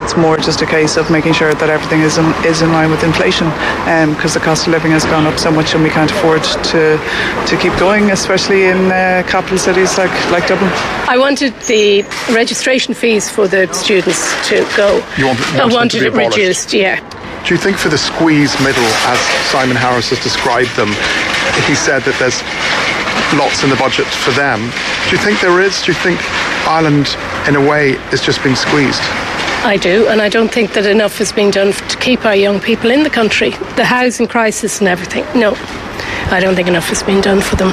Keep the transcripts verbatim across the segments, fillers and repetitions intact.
it's more just a case of making sure that everything is in, is in line with inflation, because um, the cost of living has gone up so much and we can't afford to to keep going, especially in uh, capital cities like, like Dublin. I wanted the registration fees for the students to go. You want, I wanted it reduced, yeah. Do you think for the squeeze middle, as Simon Harris has described them, he said that there's lots in the budget for them. Do you think there is? Do you think Ireland, in a way, is just being squeezed? I do, and I don't think that enough is being done to keep our young people in the country. The housing crisis and everything. No, I don't think enough is being done for them.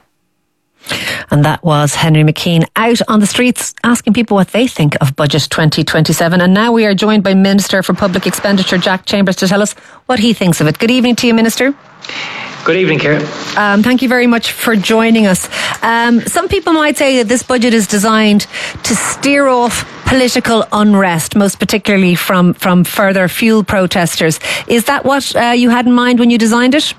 And that was Henry McKean out on the streets asking people what they think of Budget twenty twenty-seven. And now we are joined by Minister for Public Expenditure, Jack Chambers, to tell us what he thinks of it. Good evening to you, Minister. Good evening, Ciara. Um, thank you very much for joining us. Um, some people might say that this budget is designed to steer off political unrest, most particularly from, from further fuel protesters. Is that what uh, you had in mind when you designed it?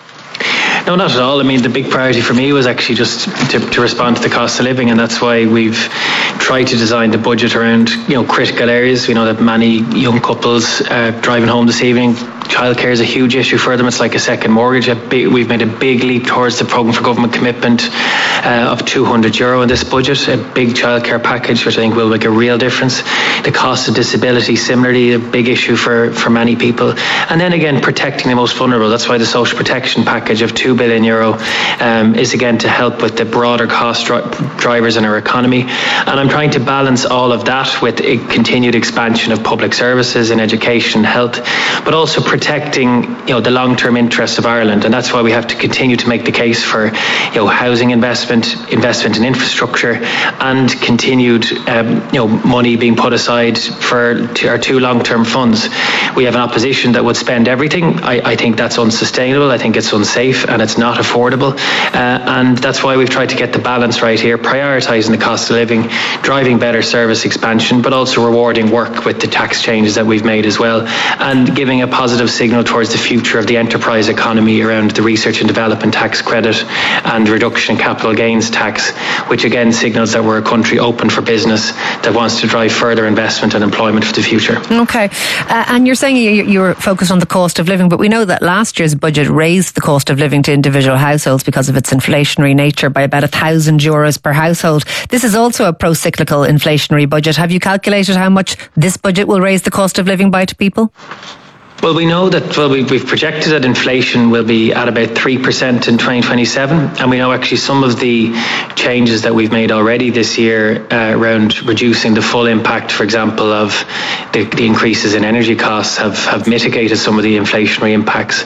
No, not at all. I mean, the big priority for me was actually just to, to respond to the cost of living, and that's why we've tried to design the budget around, you know, critical areas. We know that many young couples uh, driving home this evening, childcare is a huge issue for them. It's like a second mortgage. A big, we've made a big leap towards the programme for government commitment uh, of two hundred euro in this budget, a big childcare package, which I think will make a real difference. The cost of disability, similarly, a big issue for, for many people. And then again, protecting the most vulnerable. That's why the social protection package of two billion euro um, is again to help with the broader cost dri- drivers in our economy. And I'm trying to balance all of that with a continued expansion of public services in education, health, but also protecting, you know, the long-term interests of Ireland. And that's why we have to continue to make the case for, you know, housing investment, investment in infrastructure, and continued, um, you know, money being put aside for our two long-term funds. We have an opposition that would spend everything. I, I think that's unsustainable. I think it's unsafe and it's not affordable. Uh, and that's why we've tried to get the balance right here, prioritising the cost of living, driving better service expansion, but also rewarding work with the tax changes that we've made as well, and giving a positive signal towards the future of the enterprise economy around the research and development tax credit and reduction in capital gains tax, which again signals that we're a country open for business that wants to drive further investment and employment for the future. Okay. Uh, and you're saying you, you're focused on the cost of living, but we know that last year's budget raised the cost of living to individual households because of its inflationary nature by about a thousand euros per household. This is also a pro-cyclical inflationary budget. Have you calculated how much this budget will raise the cost of living by to people? Well, we know that, well, we've, we've projected that inflation will be at about three percent in twenty twenty-seven. And we know actually some of the changes that we've made already this year uh, around reducing the full impact, for example, of the, the increases in energy costs have, have mitigated some of the inflationary impacts.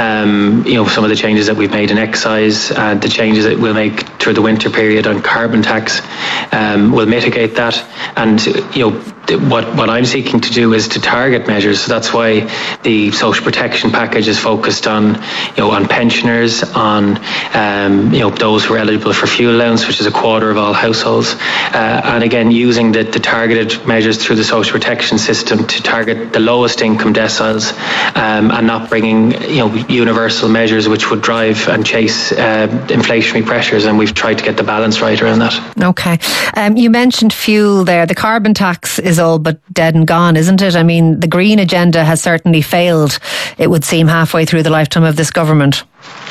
Um, you know, some of the changes that we've made in excise and the changes that we'll make through the winter period on carbon tax um, will mitigate that. And, you know, what, what I'm seeking to do is to target measures. So that's why the social protection package is focused on, you know, on pensioners, on um, you know, those who are eligible for fuel allowance, which is a quarter of all households, uh, and again using the, the targeted measures through the social protection system to target the lowest income deciles, um, and not bringing, you know, universal measures which would drive and chase uh, inflationary pressures. And we've tried to get the balance right around that. Okay, um, you mentioned fuel there. The carbon tax is all but dead and gone, isn't it? I mean, the green agenda has certainly failed, it would seem, halfway through the lifetime of this government.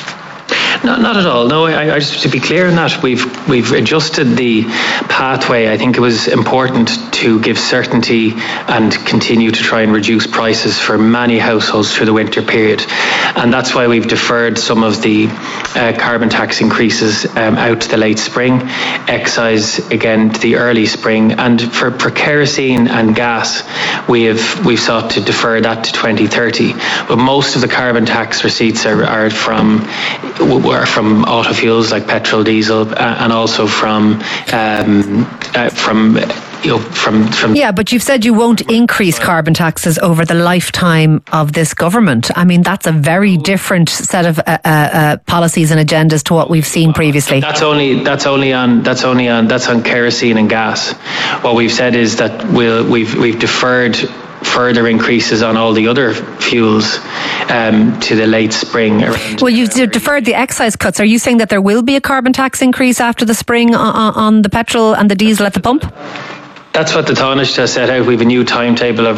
No, not at all. No, I, I just to be clear on that, we've we've adjusted the pathway. I think it was important to give certainty and continue to try and reduce prices for many households through the winter period, and that's why we've deferred some of the uh, carbon tax increases um, out to the late spring, excise again to the early spring, and for, for kerosene and gas, we have we've sought to defer that to twenty thirty. But most of the carbon tax receipts are, are from. Were from auto fuels like petrol, diesel, uh, and also from um, uh, from you know from from. Yeah, but you've said you won't increase carbon taxes over the lifetime of this government. I mean, that's a very different set of uh, uh, policies and agendas to what we've seen previously. That's only that's only on that's only on that's on kerosene and gas. What we've said is that we'll we've we've deferred further increases on all the other fuels um, to the late spring. Well, you've deferred the excise cuts. Are you saying that there will be a carbon tax increase after the spring on, on the petrol and the diesel at the pump? That's what the Taoiseach has set out. We have a new timetable of